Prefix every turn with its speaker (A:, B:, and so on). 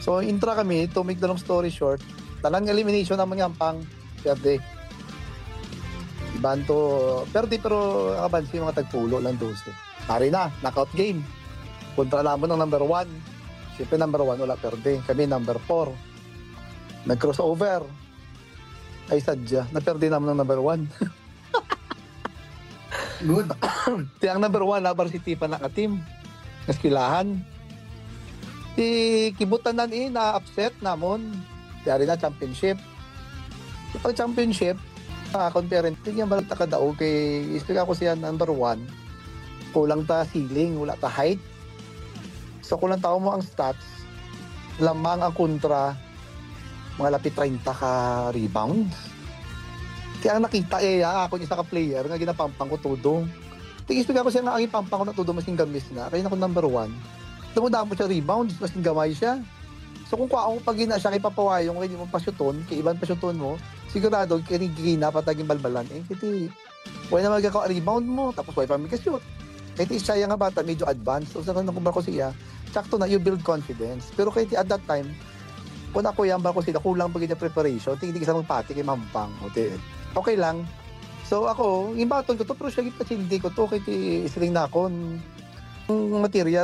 A: So intra kami, to make the long story short, talang elimination naman nga pang perde. Ibanto, perde pero akabansi mga tagpulo lang 12. Pari na, knockout game. Kontra naman ng number 1. Siyempre number 1 wala perde. Kami number 4. Nag-crossover. Ay sadya, naperde naman ng number 1.
B: Good.
A: Tiyang number 1, labar si Tipa na ka-team. Naskilahan. Si Kibutan na na-upset namon. Tiyari na championship. Pag championship, conference, tingnan ba ka daw kay ispika ko siya number 1. Kulang ta ceiling, wala ta height. So kulang tao mo ang stats. Lamang ang kontra, mga lapit 30 ka rebounds. Kaya ang nakita ako isa ka player nga ginapampang ko todo. Tingis ko siya nga ang ipampang ko na todo masing gamis na. Kaya ako number 1. Tumudaan mo siya rebounds, masing gamay siya. So kung ako pag gina siya kay papawayong kay di mo pasyuton, kay iban pasyuton mo, sigurado kinigina pataging balbalan. Kiti wala na magka-rebound mo tapos wala pa mag-shoot. Kaya siya nga bata medyo advanced. So sa nakumbra ko siya, sakto na you build confidence. Pero kaya at that time, kung ako yan ba ko sila kulang pag niya preparation, tingin sa magpati kay Mampang. Okay lang. So ako, imbaton ko to pero siya gipasindi ko to kay isiling na ako material